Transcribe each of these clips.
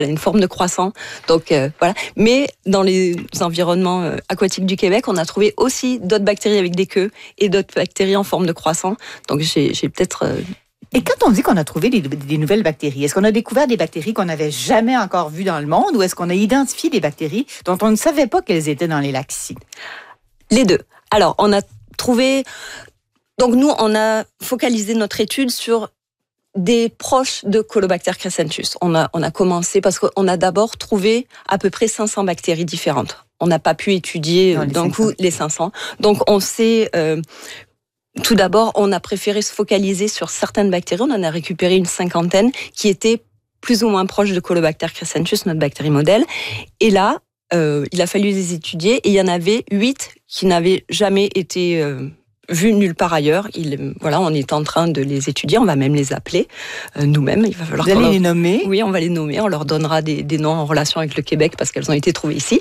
Elle a une forme de croissant. Donc voilà. Mais dans les environnements aquatiques du Québec, on a trouvé aussi d'autres bactéries avec des queues et d'autres bactéries en forme de croissant. Donc j'ai peut-être... Et quand on dit qu'on a trouvé des nouvelles bactéries, est-ce qu'on a découvert des bactéries qu'on n'avait jamais encore vues dans le monde ou est-ce qu'on a identifié des bactéries dont on ne savait pas qu'elles étaient dans les lacs ici? Les deux. Alors, on a trouvé... Donc nous, on a focalisé notre étude sur des proches de Colobacter crescentus. On a commencé parce qu'on a d'abord trouvé à peu près 500 bactéries différentes. On n'a pas pu étudier d'un coup les 500. Donc on s'est... tout d'abord, on a préféré se focaliser sur certaines bactéries. On en a récupéré une 50aine qui étaient plus ou moins proches de Colobacter crescentus, notre bactérie modèle. Et là, il a fallu les étudier et il y en avait 8 qui n'avaient jamais été... vues nulle part ailleurs. Voilà, on est en train de les étudier. On va même les appeler nous-mêmes. Il va falloir Vous allez les nommer? Oui, on va les nommer. On leur donnera des noms en relation avec le Québec parce qu'elles ont été trouvées ici.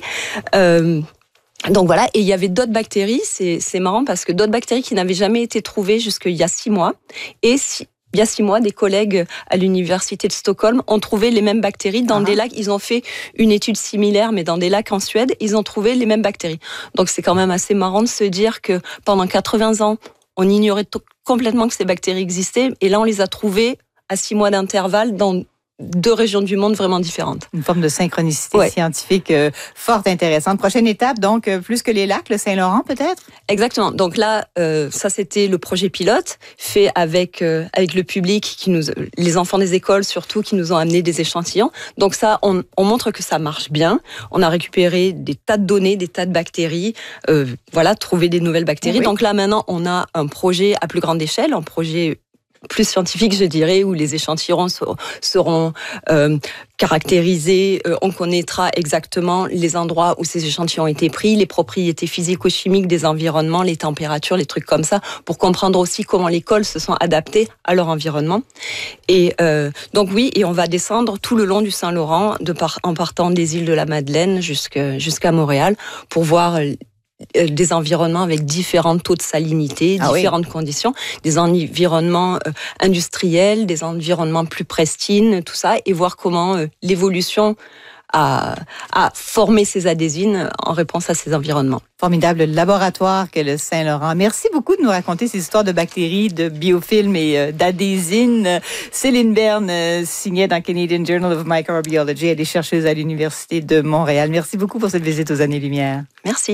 Donc voilà, et il y avait d'autres bactéries. C'est marrant parce que d'autres bactéries qui n'avaient jamais été trouvées jusqu'il y a 6 mois. Et il y a 6 mois, des collègues à l'université de Stockholm ont trouvé les mêmes bactéries dans des lacs. Ils ont fait une étude similaire, mais dans des lacs en Suède, ils ont trouvé les mêmes bactéries. Donc c'est quand même assez marrant de se dire que pendant 80 ans, on ignorait complètement que ces bactéries existaient. Et là, on les a trouvées à 6 mois d'intervalle dans 2 régions du monde vraiment différentes. Une forme de synchronicité scientifique fort intéressante. Prochaine étape, donc, plus que les lacs, le Saint-Laurent peut-être? Exactement. Donc là, ça c'était le projet pilote fait avec le public, les enfants des écoles surtout, qui nous ont amené des échantillons. Donc ça, on montre que ça marche bien. On a récupéré des tas de données, des tas de bactéries, trouver des nouvelles bactéries. Oui. Donc là maintenant, on a un projet à plus grande échelle, un projet plus scientifique, je dirais, où les échantillons seront caractérisés. On connaîtra exactement les endroits où ces échantillons ont été pris, les propriétés physico-chimiques des environnements, les températures, les trucs comme ça, pour comprendre aussi comment les cols se sont adaptés à leur environnement. Et donc oui, et on va descendre tout le long du Saint-Laurent, en partant des îles de la Madeleine jusqu'à Montréal, pour voir des environnements avec différents taux de salinité, différentes conditions, des environnements industriels, des environnements plus pristines, tout ça, et voir comment l'évolution a formé ces adhésines en réponse à ces environnements. Formidable laboratoire qu'est le Saint-Laurent. Merci beaucoup de nous raconter ces histoires de bactéries, de biofilms et d'adhésines. Céline Berne signait dans Canadian Journal of Microbiology. Elle est chercheuse à l'Université de Montréal. Merci beaucoup pour cette visite aux Années-Lumière. Merci.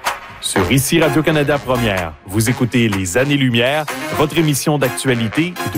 Sur ICI Radio-Canada Première, vous écoutez Les Années-Lumière, votre émission d'actualité et de